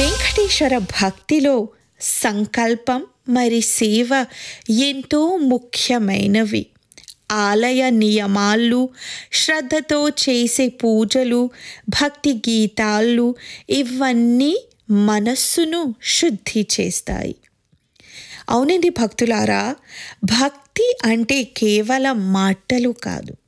వెంకటేశ్వర భక్తిలో సంకల్పం మరి సేవ ఎంతో ముఖ్యమైనవి. ఆలయ నియమాలు, శ్రద్ధతో చేసే పూజలు, భక్తి గీతాలు ఇవన్నీ మనస్సును శుద్ధి చేస్తాయి. అవునండి భక్తులారా, భక్తి అంటే కేవలం మాటలు కాదు,